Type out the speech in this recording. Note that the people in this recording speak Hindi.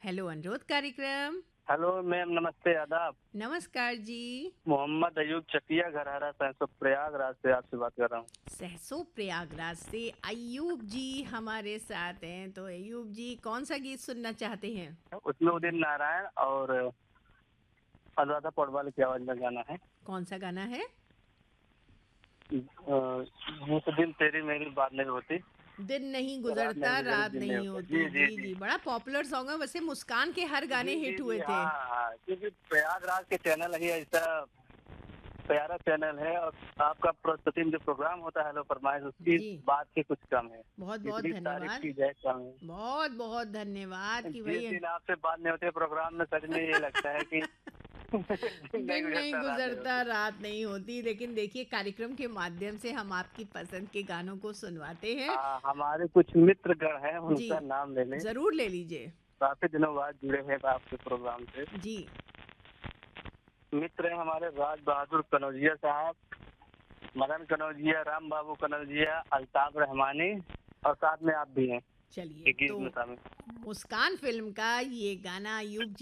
हेलो अनुरोध कार्यक्रम। हेलो मैम, नमस्ते, आदाब। नमस्कार जी। मोहम्मद अयूब चकिया घरहरा सैंसो प्रयागराज से आपसे बात कर रहा हूँ। सहसो प्रयागराज से अयूब जी हमारे साथ हैं, तो अयूब जी कौन सा गीत सुनना चाहते हैं? उसमें उदित नारायण और अनुराधा पौडवाल की आवाज में गाना है। कौन सा गाना है? जिस दिन तेरी मेरी बात नहीं होती, दिन नहीं रात नहीं गुजरता गुजरी रात दिन नहीं नहीं होता। होती। जी जी जी जी जी, बड़ा पॉपुलर सॉन्ग है। वैसे मुस्कान के हर गाने जी जी हिट जी, हुए थे। हाँ हाँ, क्योंकि प्रयागराज के चैनल ही ऐसा प्यारा चैनल है, और आपका प्रतिदिन जो प्रोग्राम होता है हेलो फरमाइश, उसकी जी, बात ही कुछ कम है। बहुत बहुत इतनी तारीफ धन्यवाद। की जाए कम है। बहुत बहुत धन्यवाद कि जिस भाई दिन आपसे बात नहीं होती प्रोग्राम में, सच में ये लगता है कि दिन नहीं दिन नहीं गुजरता रात नहीं गुजरता होती। रात नहीं होती। लेकिन देखिए, कार्यक्रम के माध्यम से हम आपकी पसंद के गानों को सुनवाते हैं। हाँ, हमारे कुछ मित्रगण हैं, जी, उनका नाम ले लें। जरूर ले लीजिए। काफी दिनों बाद जुड़े हैं आपके प्रोग्राम से। जी, मित्र हैं हमारे राज बहादुर कनौजिया साहब, मदन कनौजिया, राम बाबू कनौजिया, अल्ताफ रहमानी, और साथ में आप भी हैं चलिए एक गीत तो में शामिल। मुस्कान फिल्म का ये गाना अयूब